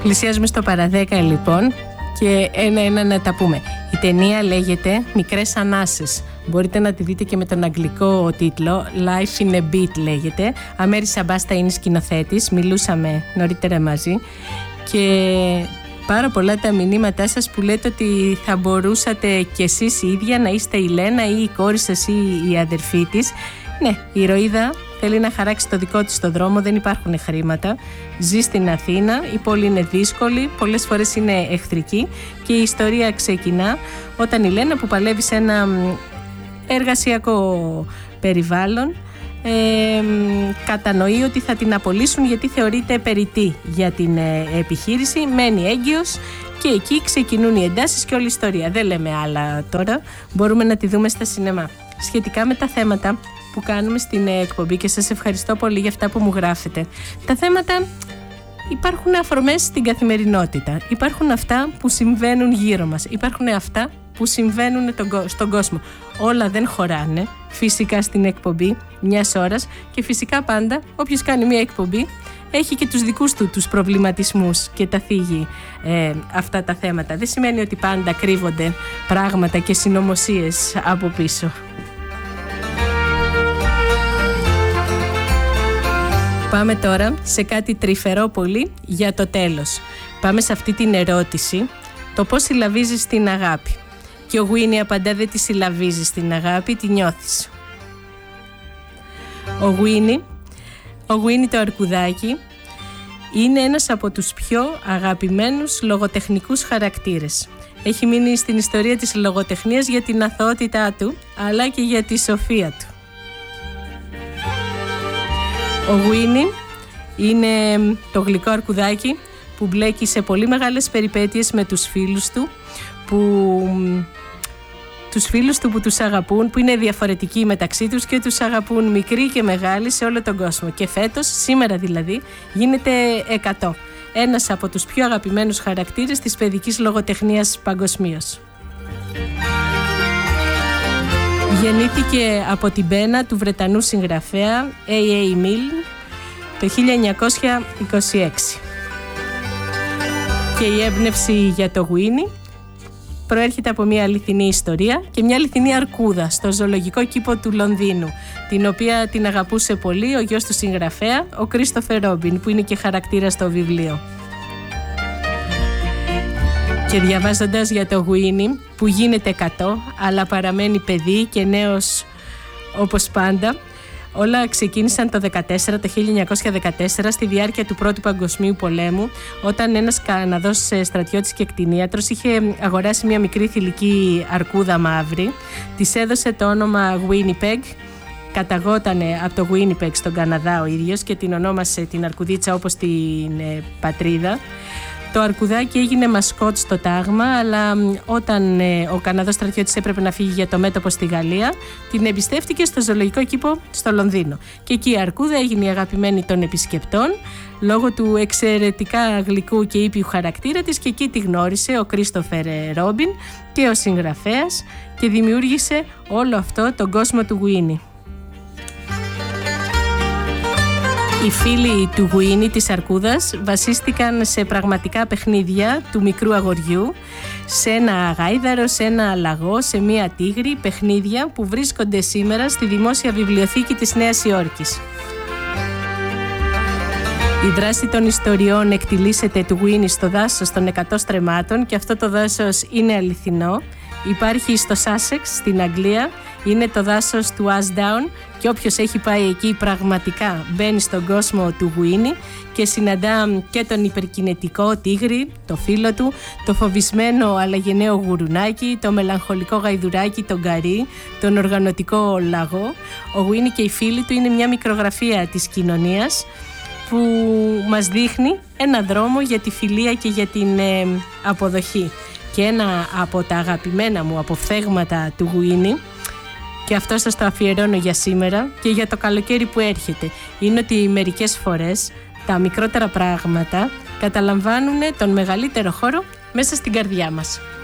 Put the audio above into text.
Πλησιάζουμε στο παραδέκα λοιπόν και ένα-ένα να τα πούμε. Η ταινία λέγεται Μικρές Ανάσες. Μπορείτε να τη δείτε και με τον αγγλικό τίτλο Life in a Beat λέγεται. Αμέρη Σαμπάστα είναι σκηνοθέτης, μιλούσαμε νωρίτερα μαζί και πάρα πολλά τα μηνύματά σας που λέτε ότι θα μπορούσατε κι εσείς η ίδια να είστε η Λένα ή η κόρη σας ή η αδερφή της. Ναι, η ηρωίδα θέλει να χαράξει το δικό της το δρόμο, δεν υπάρχουν χρήματα. Ζει στην Αθήνα, η πόλη είναι δύσκολη, πολλές φορές είναι εχθρική και η ιστορία ξεκινά όταν η Λένα που παλεύει σε ένα εργασιακό περιβάλλον κατανοεί ότι θα την απολύσουν γιατί θεωρείται περιττή για την επιχείρηση, μένει έγκυος και εκεί ξεκινούν οι εντάσεις και όλη η ιστορία. Δεν λέμε άλλα τώρα, μπορούμε να τη δούμε στα σινεμά. Σχετικά με τα θέματα που κάνουμε στην εκπομπή και σας ευχαριστώ πολύ για αυτά που μου γράφετε. Τα θέματα υπάρχουν αφορμές στην καθημερινότητα, υπάρχουν αυτά που συμβαίνουν γύρω μας, υπάρχουν αυτά που συμβαίνουν στον κόσμο. Όλα δεν χωράνε φυσικά στην εκπομπή μιας ώρας και φυσικά πάντα όποιος κάνει μια εκπομπή έχει και τους δικούς του τους προβληματισμούς και τα θίγει αυτά τα θέματα. Δεν σημαίνει ότι πάντα κρύβονται πράγματα και συνωμοσίες από πίσω. Πάμε τώρα σε κάτι τρυφερό πολύ για το τέλος. Πάμε σε αυτή την ερώτηση, το πώς συλλαβίζεις την αγάπη. Και ο Γουίνι απαντά, δεν τη συλλαβίζεις την αγάπη, τη νιώθεις. Ο Γουίνι το αρκουδάκι είναι ένας από τους πιο αγαπημένους λογοτεχνικούς χαρακτήρες. Έχει μείνει στην ιστορία της λογοτεχνίας για την αθωότητά του, αλλά και για τη σοφία του. Ο Γουίνι είναι το γλυκό αρκουδάκι που μπλέκει σε πολύ μεγάλες περιπέτειες με τους φίλους του, που τους αγαπούν, που είναι διαφορετικοί μεταξύ τους και τους αγαπούν μικροί και μεγάλοι σε όλο τον κόσμο. Και φέτος, σήμερα δηλαδή, γίνεται 100. Ένας από τους πιο αγαπημένους χαρακτήρες της παιδικής λογοτεχνίας παγκοσμίως. Γεννήθηκε από την πένα του Βρετανού συγγραφέα A.A. Milne το 1926. Και η έμπνευση για το Γουίνι προέρχεται από μια αληθινή ιστορία και μια αληθινή αρκούδα στο ζωολογικό κήπο του Λονδίνου, την οποία την αγαπούσε πολύ ο γιος του συγγραφέα, ο Κρίστοφερ Ρόμπιν, που είναι και χαρακτήρα στο βιβλίο. Και διαβάζοντας για το Γουίνι, που γίνεται 100, αλλά παραμένει παιδί και νέος όπως πάντα, όλα ξεκίνησαν το 1914, στη διάρκεια του Πρώτου Παγκοσμίου Πολέμου, όταν ένας Καναδός στρατιώτης και κτηνίατρος είχε αγοράσει μια μικρή θηλυκή αρκούδα μαύρη. Της έδωσε το όνομα Winnipeg, καταγότανε από το Winnipeg στον Καναδά ο ίδιος και την ονόμασε την αρκουδίτσα όπως την πατρίδα. Το αρκουδάκι έγινε μασκότ στο τάγμα, αλλά όταν ο Καναδός στρατιώτης έπρεπε να φύγει για το μέτωπο στη Γαλλία, την εμπιστεύτηκε στο ζωολογικό κήπο στο Λονδίνο. Και εκεί η αρκούδα έγινε η αγαπημένη των επισκεπτών, λόγω του εξαιρετικά γλυκού και ήπιου χαρακτήρα της, και εκεί τη γνώρισε ο Κρίστοφερ Ρόμπιν και ο συγγραφέας και δημιούργησε όλο αυτό τον κόσμο του Γουίνι. Οι φίλοι του Γουίνι, της αρκούδας, βασίστηκαν σε πραγματικά παιχνίδια του μικρού αγοριού, σε ένα γάιδαρο, σε ένα λαγό, σε μία τίγρη, παιχνίδια που βρίσκονται σήμερα στη Δημόσια Βιβλιοθήκη της Νέας Υόρκης. Η δράση των ιστοριών εκτιλήσεται του Γουίνι στο δάσος των 100 στρεμμάτων και αυτό το δάσος είναι αληθινό. Υπάρχει στο Σάσεξ στην Αγγλία, είναι το δάσος του Ashdown και όποιος έχει πάει εκεί πραγματικά μπαίνει στον κόσμο του Γουίνι και συναντά και τον υπερκινετικό τίγρη, το φίλο του, το φοβισμένο αλλά γενναίο γουρουνάκι, το μελαγχολικό γαϊδουράκι, τον καρύ, τον οργανωτικό λαγό. Ο Γουίνι και οι φίλοι του είναι μια μικρογραφία της κοινωνίας που μας δείχνει ένα δρόμο για τη φιλία και για την αποδοχή. Και ένα από τα αγαπημένα μου αποφθέγματα του Γουίνι, και αυτό σας το αφιερώνω για σήμερα και για το καλοκαίρι που έρχεται, είναι ότι μερικές φορές τα μικρότερα πράγματα καταλαμβάνουν τον μεγαλύτερο χώρο μέσα στην καρδιά μας.